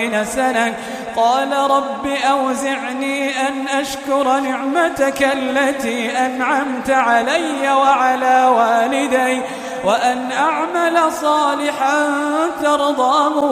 سنة قال رب أوزعني أن أشكر نعمتك التي أنعمت علي وعلى والدي وأن أعمل صالحا ترضاه